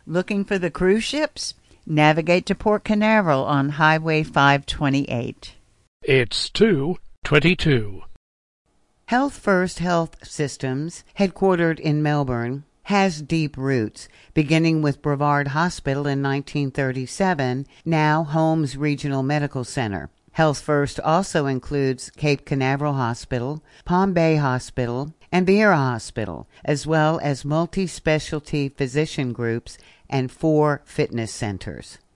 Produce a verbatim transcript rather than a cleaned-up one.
Looking for the cruise ships? Navigate to Port Canaveral on Highway five twenty-eight. It's two twenty-two. Health First Health Systems, headquartered in Melbourne, has deep roots, beginning with Brevard Hospital in nineteen thirty-seven, now Holmes Regional Medical Center. Health First also includes Cape Canaveral Hospital, Palm Bay Hospital, and Vieira Hospital, as well as multi-specialty physician groups and four fitness centers.